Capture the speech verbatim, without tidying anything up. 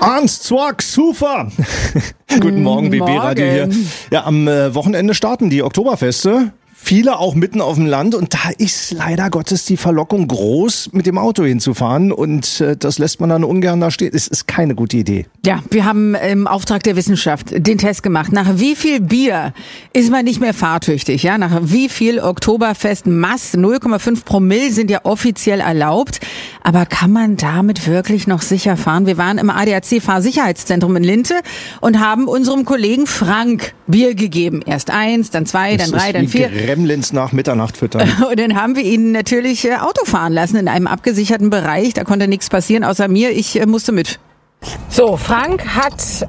Eins, zwei, super. Guten Morgen, B B Radio hier. Ja, am äh, Wochenende starten die Oktoberfeste. Viele auch mitten auf dem Land und da ist leider Gottes die Verlockung groß, mit dem Auto hinzufahren und äh, das lässt man dann ungern da stehen. Es ist keine gute Idee. Ja, wir haben im Auftrag der Wissenschaft den Test gemacht. Nach wie viel Bier ist man nicht mehr fahrtüchtig? Ja, nach wie viel Oktoberfest Mass? null Komma fünf Promille sind ja offiziell erlaubt. Aber kann man damit wirklich noch sicher fahren? Wir waren im A D A C Fahrsicherheitszentrum in Linte und haben unserem Kollegen Frank Bier gegeben. Erst eins, dann zwei, dann drei, dann vier. Gremlins nach Mitternacht füttern. Und dann haben wir ihn natürlich äh, Auto fahren lassen in einem abgesicherten Bereich. Da konnte nichts passieren, außer mir. Ich äh, musste mit. So, Frank hat